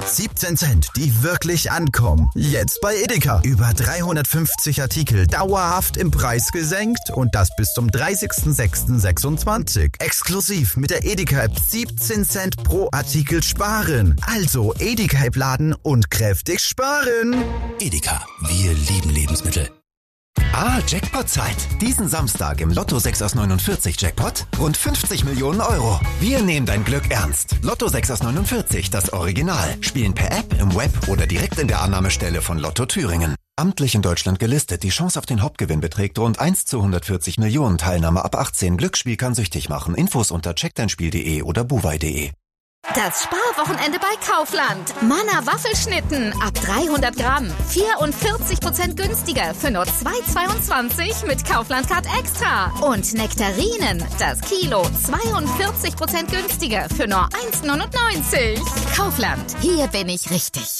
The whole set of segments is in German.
17 Cent, die wirklich ankommen. Jetzt bei Edeka. Über 350 Artikel dauerhaft im Preis gesenkt und das bis zum 30.06.26. Exklusiv mit der Edeka-App 17 Cent pro Artikel sparen. Also Edeka-App laden und kräftig sparen. Edeka, wir lieben Lebensmittel. Jackpot-Zeit. Diesen Samstag im Lotto 6 aus 49 Jackpot rund 50 Millionen Euro. Wir nehmen dein Glück ernst. Lotto 6 aus 49, das Original. Spielen per App, im Web oder direkt in der Annahmestelle von Lotto Thüringen. Amtlich in Deutschland gelistet. Die Chance auf den Hauptgewinn beträgt rund 1 zu 140 Millionen. Teilnahme ab 18. Glücksspiel kann süchtig machen. Infos unter checkdeinspiel.de oder buwei.de. Das Sparwochenende bei Kaufland. Manna Waffelschnitten ab 300 Gramm. 44% günstiger für nur 2,22 mit Kaufland Card Extra. Und Nektarinen, das Kilo 42% günstiger für nur 1,99. Kaufland, hier bin ich richtig.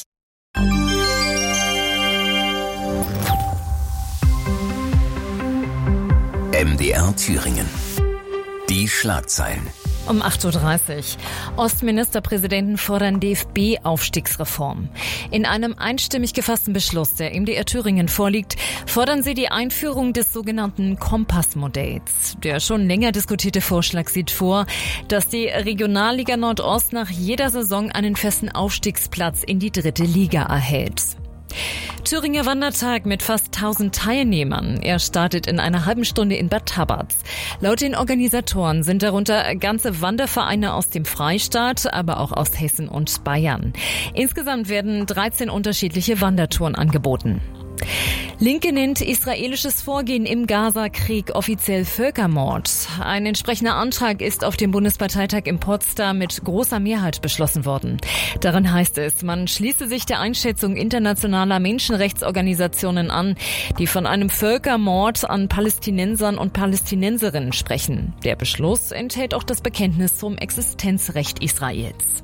MDR Thüringen. Die Schlagzeilen. Um 8.30 Uhr. Ostministerpräsidenten fordern DFB-Aufstiegsreform. In einem einstimmig gefassten Beschluss, der MDR Thüringen vorliegt, fordern sie die Einführung des sogenannten Kompassmodells. Der schon länger diskutierte Vorschlag sieht vor, dass die Regionalliga Nordost nach jeder Saison einen festen Aufstiegsplatz in die 3. Liga erhält. Thüringer Wandertag mit fast 1000 Teilnehmern. Er startet in einer halben Stunde in Bad Tabatz. Laut den Organisatoren sind darunter ganze Wandervereine aus dem Freistaat, aber auch aus Hessen und Bayern. Insgesamt werden 13 unterschiedliche Wandertouren angeboten. Linke nennt israelisches Vorgehen im Gaza-Krieg offiziell Völkermord. Ein entsprechender Antrag ist auf dem Bundesparteitag in Potsdam mit großer Mehrheit beschlossen worden. Darin heißt es, man schließe sich der Einschätzung internationaler Menschenrechtsorganisationen an, die von einem Völkermord an Palästinensern und Palästinenserinnen sprechen. Der Beschluss enthält auch das Bekenntnis zum Existenzrecht Israels.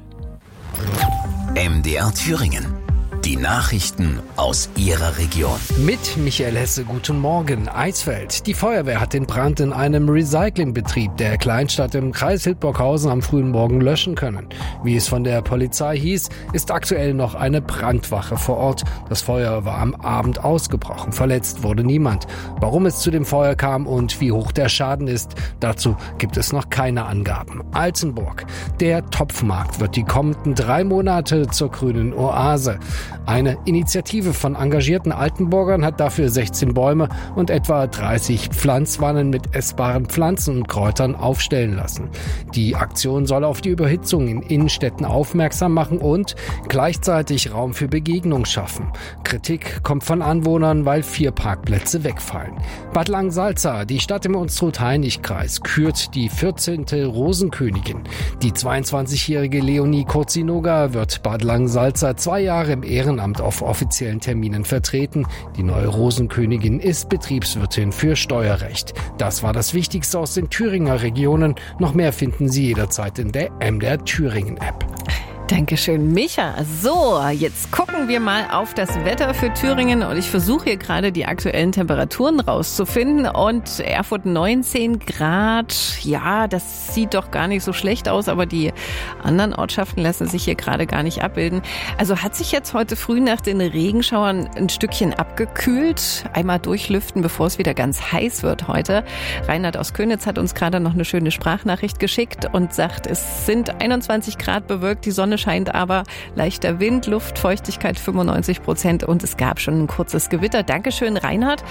MDR Thüringen. Die Nachrichten aus Ihrer Region. Mit Michael Hesse, guten Morgen. Eisfeld. Die Feuerwehr hat den Brand in einem Recyclingbetrieb der Kleinstadt im Kreis Hildburghausen am frühen Morgen löschen können. Wie es von der Polizei hieß, ist aktuell noch eine Brandwache vor Ort. Das Feuer war am Abend ausgebrochen. Verletzt wurde niemand. Warum es zu dem Feuer kam und wie hoch der Schaden ist, dazu gibt es noch keine Angaben. Altenburg. Der Topfmarkt wird die kommenden 3 Monate zur grünen Oase. Eine Initiative von engagierten Altenburgern hat dafür 16 Bäume und etwa 30 Pflanzwannen mit essbaren Pflanzen und Kräutern aufstellen lassen. Die Aktion soll auf die Überhitzung in Innenstädten aufmerksam machen und gleichzeitig Raum für Begegnung schaffen. Kritik kommt von Anwohnern, weil 4 Parkplätze wegfallen. Bad Langensalza, die Stadt im Unstrut-Hainich-Kreis, kürt die 14. Rosenkönigin. Die 22-jährige Leonie Kurzinoga wird Bad Langensalza 2 Jahre im Ehrenamt auf offiziellen Terminen vertreten. Die neue Rosenkönigin ist Betriebswirtin für Steuerrecht. Das war das Wichtigste aus den Thüringer Regionen. Noch mehr finden Sie jederzeit in der MDR Thüringen App. Dankeschön, Micha. So, jetzt gucken wir mal auf das Wetter für Thüringen und ich versuche hier gerade die aktuellen Temperaturen rauszufinden und Erfurt 19 Grad. Ja, das sieht doch gar nicht so schlecht aus, aber die anderen Ortschaften lassen sich hier gerade gar nicht abbilden. Also hat sich jetzt heute früh nach den Regenschauern ein Stückchen abgekühlt. Einmal durchlüften, bevor es wieder ganz heiß wird heute. Reinhard aus Könitz hat uns gerade noch eine schöne Sprachnachricht geschickt und sagt, es sind 21 Grad bewölkt, die Sonne scheint aber, leichter Wind, Luftfeuchtigkeit 95% und es gab schon ein kurzes Gewitter. Dankeschön, Reinhard.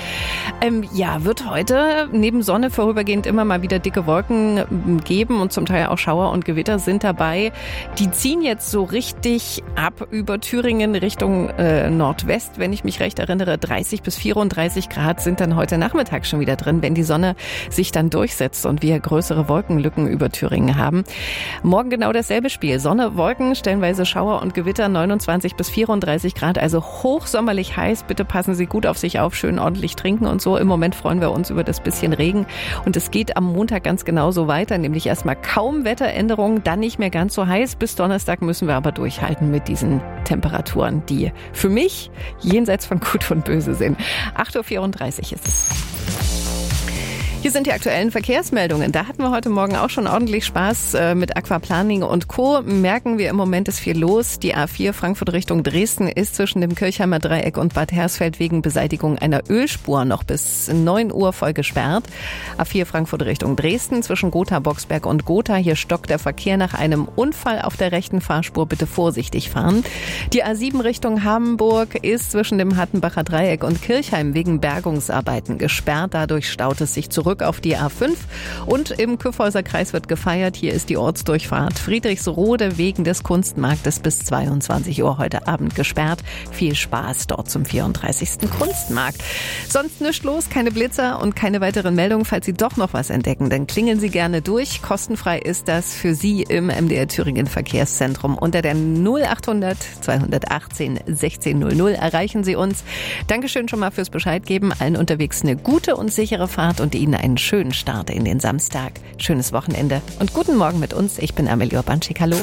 Wird heute neben Sonne vorübergehend immer mal wieder dicke Wolken geben und zum Teil auch Schauer und Gewitter sind dabei. Die ziehen jetzt so richtig ab über Thüringen Richtung Nordwest. Wenn ich mich recht erinnere, 30 bis 34 Grad sind dann heute Nachmittag schon wieder drin, wenn die Sonne sich dann durchsetzt und wir größere Wolkenlücken über Thüringen haben. Morgen genau dasselbe Spiel. Sonne, Wolken, stellenweise Schauer und Gewitter, 29 bis 34 Grad, also hochsommerlich heiß. Bitte passen Sie gut auf sich auf, schön ordentlich trinken und so. Im Moment freuen wir uns über das bisschen Regen und es geht am Montag ganz genauso weiter, nämlich erstmal kaum Wetteränderungen, dann nicht mehr ganz so heiß. Bis Donnerstag müssen wir aber durchhalten mit diesen Temperaturen, die für mich jenseits von Gut und Böse sind. 8.34 Uhr ist es. Hier sind die aktuellen Verkehrsmeldungen. Da hatten wir heute Morgen auch schon ordentlich Spaß mit Aquaplaning und Co. Merken wir, im Moment ist viel los. Die A4 Frankfurt Richtung Dresden ist zwischen dem Kirchheimer Dreieck und Bad Hersfeld wegen Beseitigung einer Ölspur noch bis 9 Uhr voll gesperrt. A4 Frankfurt Richtung Dresden zwischen Gotha-Boxberg und Gotha. Hier stockt der Verkehr nach einem Unfall auf der rechten Fahrspur. Bitte vorsichtig fahren. Die A7 Richtung Hamburg ist zwischen dem Hattenbacher Dreieck und Kirchheim wegen Bergungsarbeiten gesperrt. Dadurch staut es sich zurück auf die A5 und im Kyffhäuser Kreis wird gefeiert. Hier ist die Ortsdurchfahrt Friedrichsrode wegen des Kunstmarktes bis 22 Uhr heute Abend gesperrt. Viel Spaß dort zum 34. Kunstmarkt. Sonst nichts los, keine Blitzer und keine weiteren Meldungen. Falls Sie doch noch was entdecken, dann klingeln Sie gerne durch. Kostenfrei ist das für Sie im MDR Thüringen Verkehrszentrum. Unter der 0800 218 1600 erreichen Sie uns. Dankeschön schon mal fürs Bescheid geben. Allen unterwegs eine gute und sichere Fahrt und Ihnen einen schönen Start in den Samstag. Schönes Wochenende und guten Morgen mit uns. Ich bin Amelie Urbanschik. Hallo.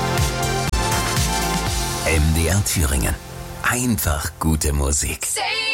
MDR Thüringen. Einfach gute Musik.